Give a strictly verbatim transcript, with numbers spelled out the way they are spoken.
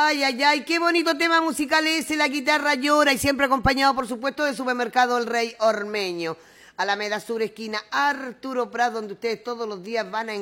Ay, ay, ay, qué bonito tema musical ese, La guitarra llora, y siempre acompañado, por supuesto, de Supermercado El Rey Ormeño. Alameda Sur, esquina Arturo Prat, donde ustedes todos los días van a